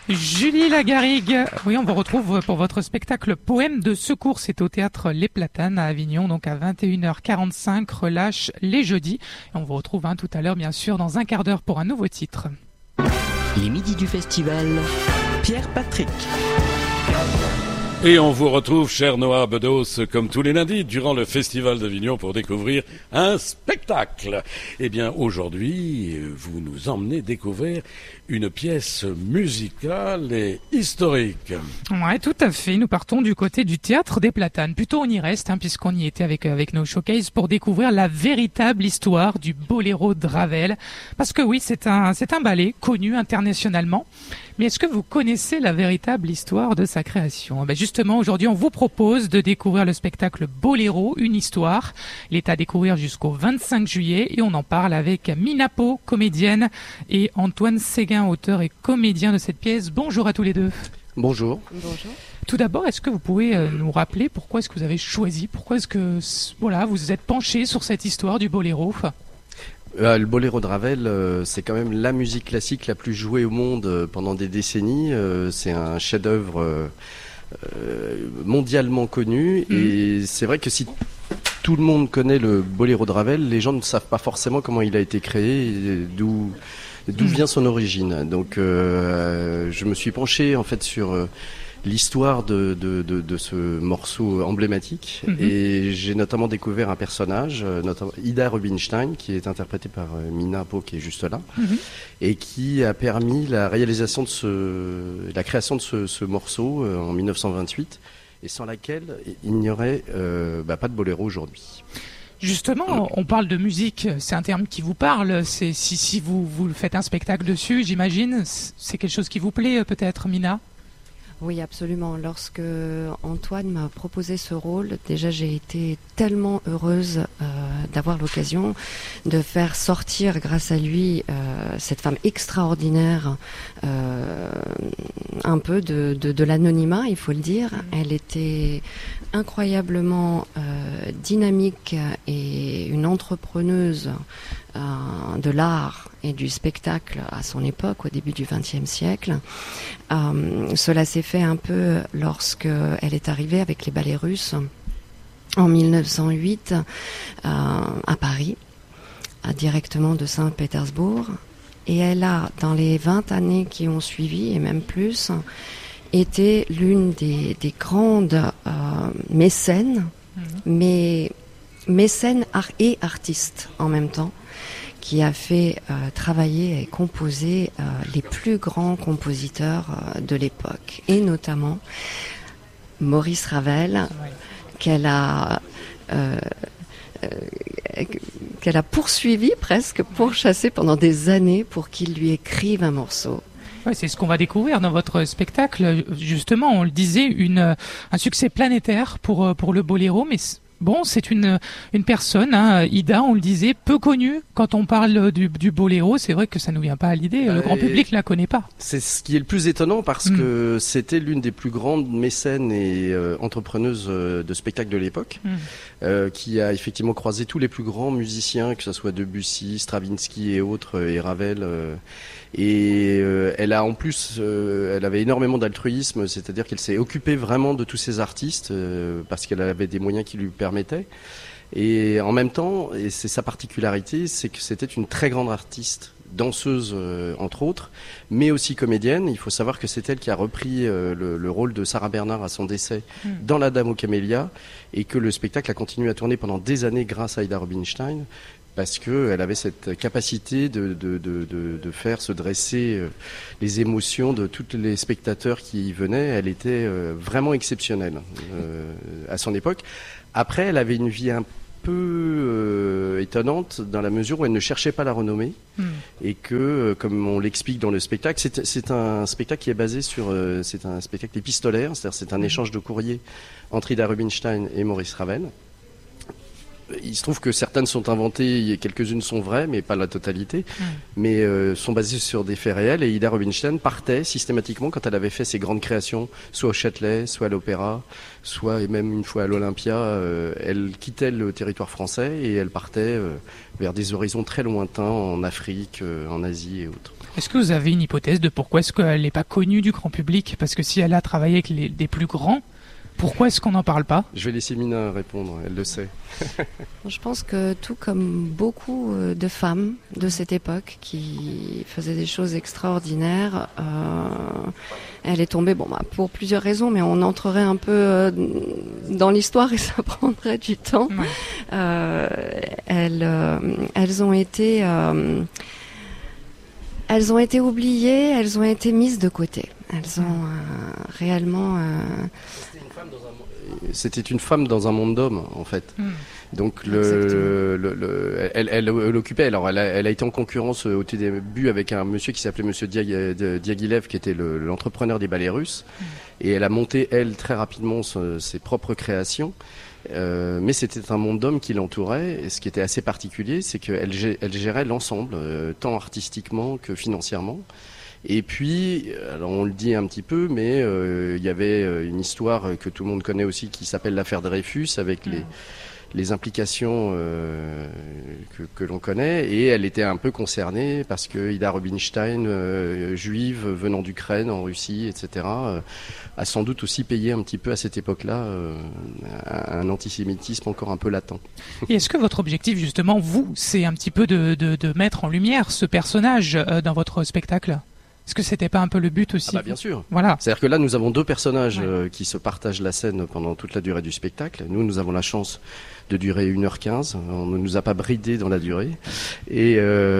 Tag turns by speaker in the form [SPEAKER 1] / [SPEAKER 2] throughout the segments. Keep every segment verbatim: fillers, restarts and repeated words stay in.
[SPEAKER 1] Julie Lagarigue, oui, on vous retrouve pour votre spectacle Poème de secours. C'est au théâtre Les Platanes à Avignon, donc à vingt et une heures quarante-cinq, relâche les jeudis. Et on vous retrouve hein, tout à l'heure, bien sûr, dans un quart d'heure pour un nouveau titre.
[SPEAKER 2] Les midis du festival, Pierre Patrick.
[SPEAKER 3] Et on vous retrouve, cher Noah Bedos, comme tous les lundis, durant le Festival d'Avignon pour découvrir un spectacle. Eh bien, aujourd'hui, vous nous emmenez découvrir une pièce musicale et historique.
[SPEAKER 1] Ouais, tout à fait. Nous partons du côté du Théâtre des Platanes. Plutôt, on y reste, hein, puisqu'on y était avec, avec nos showcases pour découvrir la véritable histoire du boléro de Ravel. Parce que oui, c'est un, c'est un ballet connu internationalement. Mais est-ce que vous connaissez la véritable histoire de sa création? Ben justement, aujourd'hui, on vous propose de découvrir le spectacle Boléro, une histoire. Il est à découvrir jusqu'au vingt-cinq juillet et on en parle avec Mina Po, comédienne, et Antoine Séguin, auteur et comédien de cette pièce. Bonjour à tous les deux.
[SPEAKER 4] Bonjour.
[SPEAKER 5] Bonjour.
[SPEAKER 1] Tout d'abord, est-ce que vous pouvez euh, nous rappeler pourquoi est-ce que vous avez choisi, pourquoi est-ce que voilà, vous êtes penché sur cette histoire du boléro?
[SPEAKER 4] Euh, le boléro de Ravel, euh, c'est quand même la musique classique la plus jouée au monde euh, pendant des décennies. Euh, c'est un chef-d'œuvre euh, euh, mondialement connu. Mmh. Et c'est vrai que si tout le monde connaît le boléro de Ravel, les gens ne savent pas forcément comment il a été créé, et d'où d'où mmh. vient son origine. Donc, euh, je me suis penché en fait sur euh, l'histoire de, de, de, de ce morceau emblématique mmh. et j'ai notamment découvert un personnage, notamment Ida Rubinstein, qui est interprétée par Mina Po, qui est juste là, mmh. et qui a permis la réalisation de ce, la création de ce, ce morceau euh, en dix-neuf cent vingt-huit, et sans laquelle il n'y aurait euh, bah, pas de boléro aujourd'hui.
[SPEAKER 1] Justement, on parle de musique, c'est un terme qui vous parle. C'est, si, si vous, vous faites un spectacle dessus, j'imagine, c'est quelque chose qui vous plaît peut-être, Mina?
[SPEAKER 5] Oui, absolument. Lorsque Antoine m'a proposé ce rôle, déjà j'ai été tellement heureuse euh, d'avoir l'occasion de faire sortir, grâce à lui, euh, cette femme extraordinaire, euh, un peu de, de, de l'anonymat, il faut le dire. Elle était incroyablement euh, dynamique et une entrepreneuse euh, de l'art et du spectacle à son époque, au début du vingtième siècle. Euh, cela s'est fait un peu lorsque elle est arrivée avec les ballets russes en mille neuf cent huit euh, à Paris, à, directement de Saint-Pétersbourg. Et elle a, dans les vingt années qui ont suivi, et même plus, été l'une des, des grandes euh, mécènes, mmh. mais mécène art et artiste en même temps, qui a fait euh, travailler et composer euh, les plus grands compositeurs euh, de l'époque, et notamment Maurice Ravel, oui. qu'elle a euh, euh, qu'elle a poursuivi presque, pourchassé pendant des années pour qu'il lui écrive un morceau.
[SPEAKER 1] Ouais, c'est ce qu'on va découvrir dans votre spectacle. Justement, on le disait, une, un succès planétaire pour, pour le boléro, mais bon, c'est une, une personne, hein, Ida, on le disait, peu connue. Quand on parle du, du boléro, c'est vrai que ça ne nous vient pas à l'idée. Le euh, grand public ne la connaît pas.
[SPEAKER 4] C'est ce qui est le plus étonnant parce mmh. que c'était l'une des plus grandes mécènes et euh, entrepreneuses euh, de spectacle de l'époque, mmh. euh, qui a effectivement croisé tous les plus grands musiciens, que ce soit Debussy, Stravinsky et autres, euh, et Ravel. Euh, et euh, elle a en plus, euh, elle avait énormément d'altruisme, c'est-à-dire qu'elle s'est occupée vraiment de tous ces artistes euh, parce qu'elle avait des moyens qui lui permettaient. Et en même temps, et c'est sa particularité, c'est que c'était une très grande artiste, danseuse euh, entre autres, mais aussi comédienne. Il faut savoir que c'est elle qui a repris euh, le, le rôle de Sarah Bernard à son décès mmh. dans La Dame aux Camélias, et que le spectacle a continué à tourner pendant des années grâce à Ida Rubinstein, parce qu'elle avait cette capacité de, de, de, de, de faire se dresser euh, les émotions de tous les spectateurs qui y venaient. Elle était euh, vraiment exceptionnelle euh, à son époque. Après, elle avait une vie un peu euh, étonnante dans la mesure où elle ne cherchait pas la renommée mmh. et que, euh, comme on l'explique dans le spectacle, c'est, c'est un spectacle qui est basé sur, euh, c'est un spectacle épistolaire, c'est-à-dire c'est un mmh. échange de courriers entre Ida Rubinstein et Maurice Ravel. il se trouve que certaines sont inventées, quelques-unes sont vraies, mais pas la totalité, mmh. mais euh, sont basées sur des faits réels. Et Ida Rubinstein partait systématiquement quand elle avait fait ses grandes créations, soit au Châtelet, soit à l'Opéra, soit et même une fois à l'Olympia. Euh, elle quittait le territoire français et elle partait euh, vers des horizons très lointains en Afrique, euh, en Asie et autres.
[SPEAKER 1] Est-ce que vous avez une hypothèse de pourquoi est-ce qu'elle n'est pas connue du grand public? Parce que si elle a travaillé avec les, des plus grands, pourquoi est-ce qu'on n'en parle pas?
[SPEAKER 4] Je vais laisser Mina répondre, elle le sait.
[SPEAKER 5] Je pense que tout comme beaucoup de femmes de cette époque qui faisaient des choses extraordinaires, euh, elle est tombée, bon, bah, pour plusieurs raisons, mais on entrerait un peu dans l'histoire et ça prendrait du temps. Ouais. Euh, elles, euh, elles ont été... Euh, Elles ont été oubliées, elles ont été mises de côté. Elles ont euh, réellement... Euh...
[SPEAKER 4] C'était une femme dans un monde d'hommes, en fait. Mmh. Donc, le, le, le, elle, elle, elle occupait... Alors, elle a, elle a été en concurrence au tout début avec un monsieur qui s'appelait Monsieur Diaghilev, qui était le, l'entrepreneur des ballets russes. Mmh. Et elle a monté, elle, très rapidement, ses propres créations. Euh, mais c'était un monde d'hommes qui l'entourait, et ce qui était assez particulier, c'est qu'elle elle gérait l'ensemble, euh, tant artistiquement que financièrement. Et puis, alors on le dit un petit peu, mais euh, il y avait une histoire que tout le monde connaît aussi qui s'appelle l'affaire Dreyfus, avec les, les implications euh, que, que l'on connaît, et elle était un peu concernée parce que Ida Rubinstein, euh, juive venant d'Ukraine, en Russie, et cetera, euh, a sans doute aussi payé un petit peu à cette époque-là euh, un antisémitisme encore un peu latent.
[SPEAKER 1] Et est-ce que votre objectif, justement, vous, c'est un petit peu de, de, de mettre en lumière ce personnage euh, dans votre spectacle ? Est-ce que c'était pas un peu le but aussi?
[SPEAKER 4] Ah bah bien sûr.
[SPEAKER 1] Voilà.
[SPEAKER 4] C'est-à-dire que là, nous avons deux personnages ouais. euh, qui se partagent la scène pendant toute la durée du spectacle. Nous, nous avons la chance de durer une heure quinze. On ne nous a pas bridé dans la durée. Et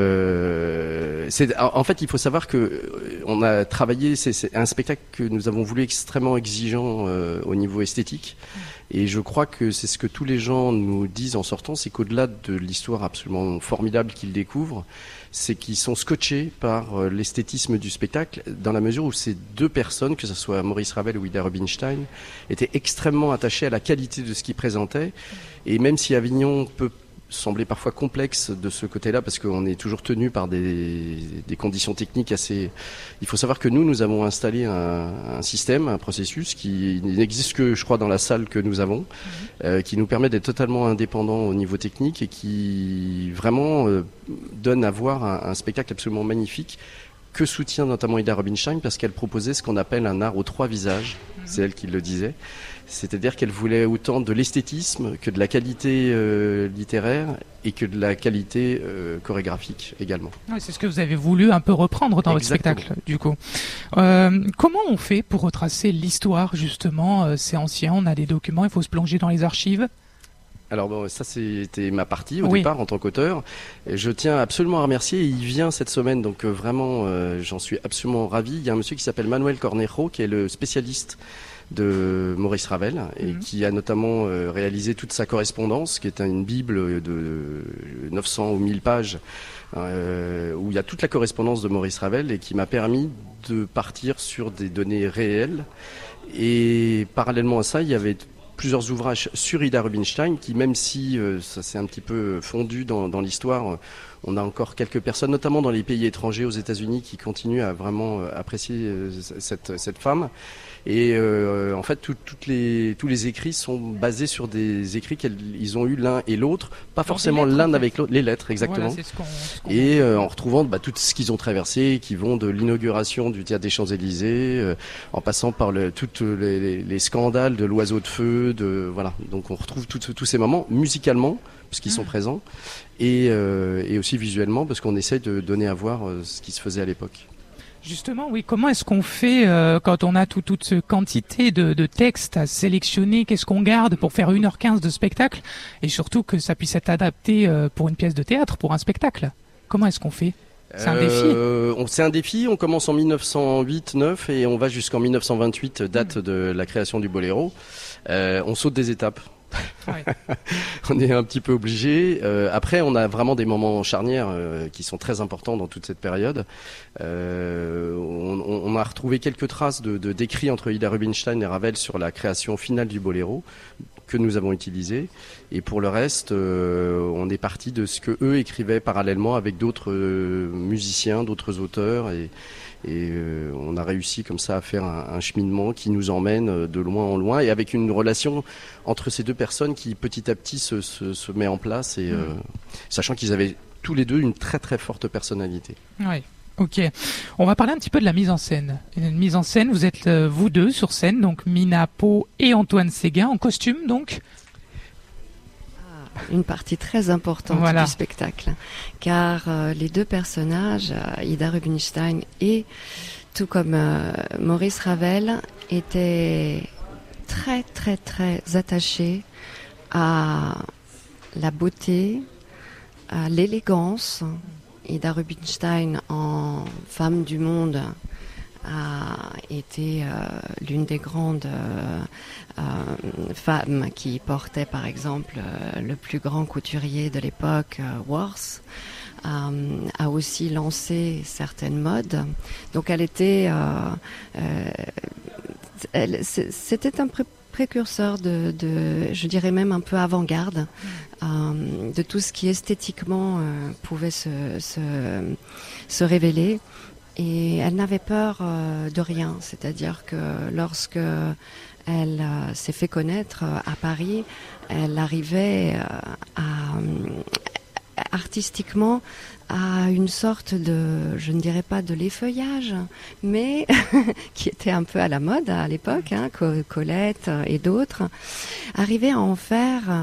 [SPEAKER 4] euh, c'est, en fait, il faut savoir que on a travaillé. C'est, c'est un spectacle que nous avons voulu extrêmement exigeant euh, au niveau esthétique. Et je crois que c'est ce que tous les gens nous disent en sortant, c'est qu'au-delà de l'histoire absolument formidable qu'ils découvrent, c'est qu'ils sont scotchés par l'esthétisme du spectacle, dans la mesure où ces deux personnes, que ce soit Maurice Ravel ou Ida Rubinstein, étaient extrêmement attachés à la qualité de ce qu'ils présentaient. Et même si Avignon peut sembler parfois complexe de ce côté-là, parce qu'on est toujours tenu par des, des conditions techniques assez... Il faut savoir que nous, nous avons installé un, un système, un processus qui n'existe que, je crois, dans la salle que nous avons, mmh. euh, qui nous permet d'être totalement indépendants au niveau technique et qui vraiment euh, donne à voir un, un spectacle absolument magnifique que soutient notamment Ida Rubinstein, parce qu'elle proposait ce qu'on appelle un art aux trois visages, mmh. c'est elle qui le disait. C'est-à-dire qu'elle voulait autant de l'esthétisme que de la qualité euh, littéraire et que de la qualité euh, chorégraphique également.
[SPEAKER 1] Oui, c'est ce que vous avez voulu un peu reprendre dans Exactement. Votre spectacle, du coup. Euh, comment on fait pour retracer l'histoire, justement? euh, C'est ancien, on a des documents, il faut se plonger dans les archives.
[SPEAKER 4] Alors bon, ça c'était ma partie au
[SPEAKER 1] oui.
[SPEAKER 4] départ en tant qu'auteur. Et je tiens absolument à remercier, il vient cette semaine, donc euh, vraiment euh, j'en suis absolument ravi. Il y a un monsieur qui s'appelle Manuel Cornejo, qui est le spécialiste de Maurice Ravel et mmh. qui a notamment euh, réalisé toute sa correspondance, qui est une bible de neuf cents ou mille pages euh, où il y a toute la correspondance de Maurice Ravel et qui m'a permis de partir sur des données réelles. Et parallèlement à ça, il y avait plusieurs ouvrages sur Ida Rubinstein qui, même si euh, ça s'est un petit peu fondu dans, dans l'histoire, euh, on a encore quelques personnes, notamment dans les pays étrangers, aux États-Unis, qui continuent à vraiment euh, apprécier euh, cette, cette femme. Et euh, en fait, tout, toutes les, tous les écrits sont basés sur des écrits qu'ils ont eu l'un et l'autre, pas Alors forcément lettres, l'un avec l'autre, les lettres exactement. Voilà, c'est ce qu'on, ce qu'on et euh, en retrouvant bah, tout ce qu'ils ont traversé, qui vont de l'inauguration du théâtre des Champs-Élysées, euh, en passant par le, tous les, les, les scandales de l'Oiseau de Feu, de voilà. Donc on retrouve tous ces moments musicalement, puisqu'ils mmh. sont présents, et, euh, et aussi visuellement, parce qu'on essaie de donner à voir euh, ce qui se faisait à l'époque.
[SPEAKER 1] Justement, oui. Comment est-ce qu'on fait euh, quand on a tout, toute cette quantité de, de textes à sélectionner? Qu'est-ce qu'on garde pour faire une heure quinze de spectacle? Et surtout que ça puisse être adapté euh, pour une pièce de théâtre, pour un spectacle. Comment est-ce qu'on fait? C'est un
[SPEAKER 4] euh,
[SPEAKER 1] défi.
[SPEAKER 4] on, c'est un défi. On commence en mille neuf cent huit neuf et on va jusqu'en mille neuf cent vingt-huit, date de la création du Boléro. Euh, on saute des étapes. Ouais. On est un petit peu obligé. Euh, après, on a vraiment des moments charnières euh, qui sont très importants dans toute cette période. Euh, on, on a retrouvé quelques traces de, de d'écrits entre Ida Rubinstein et Ravel sur la création finale du Boléro. que nous avons utilisé. Et pour le reste, euh, on est parti de ce que eux écrivaient parallèlement avec d'autres euh, musiciens, d'autres auteurs. Et, et euh, on a réussi comme ça à faire un, un cheminement qui nous emmène de loin en loin, et avec une relation entre ces deux personnes qui petit à petit se, se, se met en place, et, euh, sachant qu'ils avaient tous les deux une très très forte personnalité.
[SPEAKER 1] Oui. Ok, on va parler un petit peu de la mise en scène. Une mise en scène, vous êtes euh, vous deux sur scène, donc Mina Pau et Antoine Séguin, en costume donc.
[SPEAKER 5] Une partie très importante
[SPEAKER 1] Voilà.
[SPEAKER 5] du spectacle, car euh, les deux personnages, euh, Ida Rubinstein et tout comme euh, Maurice Ravel, étaient très très très attachés à la beauté, à l'élégance. Ida Rubinstein, en femme du monde, a été euh, l'une des grandes euh, euh, femmes qui portait par exemple euh, le plus grand couturier de l'époque, euh, Worth, euh, a aussi lancé certaines modes. Donc elle était, euh, euh, elle, c'était un pré- précurseur de, de, je dirais même un peu avant-garde, euh, de tout ce qui esthétiquement euh, pouvait se, se, se révéler. Et elle n'avait peur euh, de rien, c'est-à-dire que lorsque elle euh, s'est fait connaître euh, à Paris, elle arrivait euh, à, euh, artistiquement à une sorte de, je ne dirais pas de l'effeuillage, mais qui était un peu à la mode à l'époque, hein, Colette et d'autres, arrivait à en faire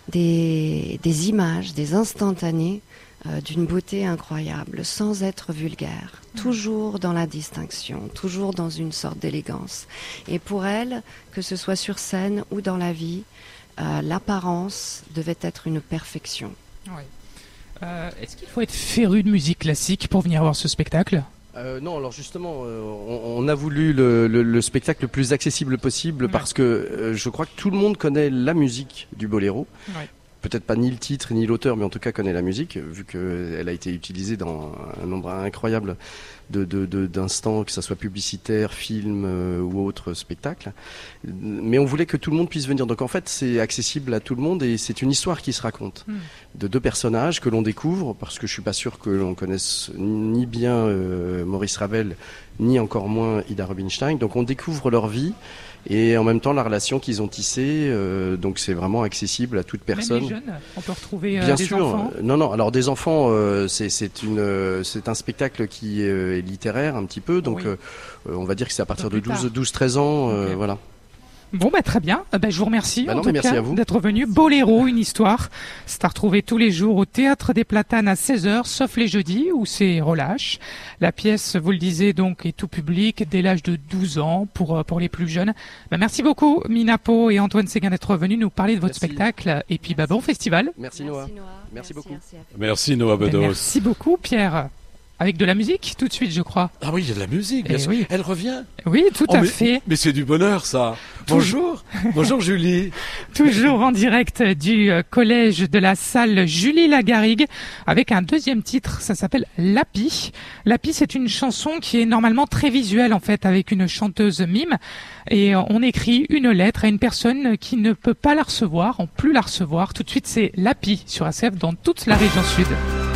[SPEAKER 5] des, des images, des instantanés, Euh, d'une beauté incroyable, sans être vulgaire, toujours dans la distinction, toujours dans une sorte d'élégance. Et pour elle, que ce soit sur scène ou dans la vie, euh, l'apparence devait être une perfection.
[SPEAKER 1] Oui. Euh, est-ce qu'il faut être féru de musique classique pour venir voir ce spectacle ?
[SPEAKER 4] Euh, non, alors justement, euh, on, on a voulu le, le, le spectacle le plus accessible possible, ouais. Parce que euh, je crois que tout le monde connaît la musique du boléro. Ouais. Peut-être pas ni le titre ni l'auteur, mais en tout cas connaît la musique, vu qu'elle a été utilisée dans un nombre incroyable de, de, de, d'instants, que ça soit publicitaire, film euh, ou autre spectacle. Mais on voulait que tout le monde puisse venir. Donc en fait, c'est accessible à tout le monde, et c'est une histoire qui se raconte. Mm. De deux personnages que l'on découvre, parce que je suis pas sûr que l'on connaisse ni bien euh, Maurice Ravel, ni encore moins Ida Rubinstein. Donc on découvre leur vie, et en même temps la relation qu'ils ont tissée, euh, donc c'est vraiment accessible à toute personne.
[SPEAKER 1] Même les jeunes, on peut retrouver euh,
[SPEAKER 4] Bien
[SPEAKER 1] des
[SPEAKER 4] sûr.
[SPEAKER 1] enfants.
[SPEAKER 4] Non, non. Alors des enfants, euh, c'est, c'est une, euh, c'est un spectacle qui euh, est littéraire un petit peu, donc oui. euh, on va dire que c'est à partir de douze treize ans, euh, okay. Voilà.
[SPEAKER 1] Bon, bah, très bien. Bah, je vous remercie,
[SPEAKER 4] bah
[SPEAKER 1] en
[SPEAKER 4] non,
[SPEAKER 1] tout
[SPEAKER 4] merci
[SPEAKER 1] cas,
[SPEAKER 4] à vous.
[SPEAKER 1] d'être venu. Boléro, une histoire. C'est à retrouver tous les jours au Théâtre des Platanes à seize heures, sauf les jeudis, où c'est relâche. La pièce, vous le disiez, donc, est tout public, dès l'âge de douze ans, pour, pour les plus jeunes. Bah, merci beaucoup, Mina Pau et Antoine Séguin, d'être venus nous parler de votre merci. spectacle. Et puis, bah, bon festival.
[SPEAKER 4] Merci, Noah. Merci, Noah. Merci,
[SPEAKER 5] merci
[SPEAKER 4] beaucoup.
[SPEAKER 3] Merci, Noah Bedos.
[SPEAKER 1] Bah, merci beaucoup, Pierre. Avec de la musique, tout de suite, je crois.
[SPEAKER 3] Ah oui, il y a de la musique, bien sûr.
[SPEAKER 1] Oui.
[SPEAKER 3] Elle revient.
[SPEAKER 1] Oui, tout
[SPEAKER 3] oh,
[SPEAKER 1] à
[SPEAKER 3] mais,
[SPEAKER 1] fait.
[SPEAKER 3] Mais c'est du bonheur, ça. Bonjour. Bonjour, Julie.
[SPEAKER 1] Toujours en direct du collège de la salle Julie Lagarrigue, avec un deuxième titre, ça s'appelle Lapi. Lapi, c'est une chanson qui est normalement très visuelle, en fait, avec une chanteuse mime. Et on écrit une lettre à une personne qui ne peut pas la recevoir, en plus la recevoir. Tout de suite, c'est Lapi sur A C F dans toute la région sud.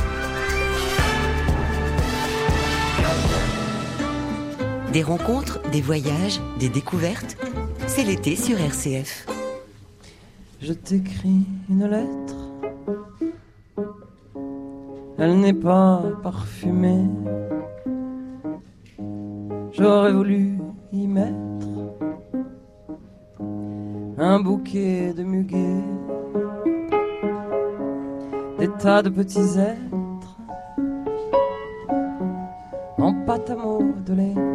[SPEAKER 6] Des rencontres, des voyages, des découvertes, c'est l'été sur R C F.
[SPEAKER 7] Je t'écris une lettre, elle n'est pas parfumée. J'aurais voulu y mettre un bouquet de muguet, des tas de petits êtres en pâte à modeler.